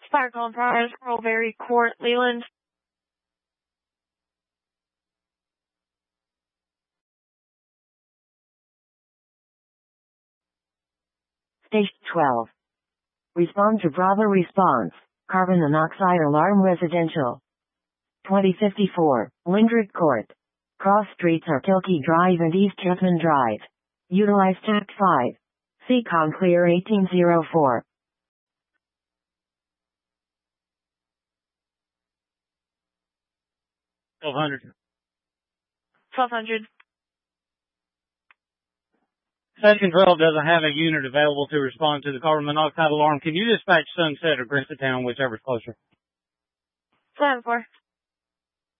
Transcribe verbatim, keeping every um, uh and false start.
Sparkle Bars, Mulberry Court, Leland. Station twelve. Respond to Bravo response. Carbon monoxide alarm residential. twenty fifty-four, Lindrick Court. Cross streets are Kilkey Drive and East Chapman Drive. Utilize Tact five. C C O M Clear eighteen oh four. twelve hundred. twelve hundred. Section twelve doesn't have a unit available to respond to the carbon monoxide alarm. Can you dispatch Sunset or Griswold, whichever's closer? seven four.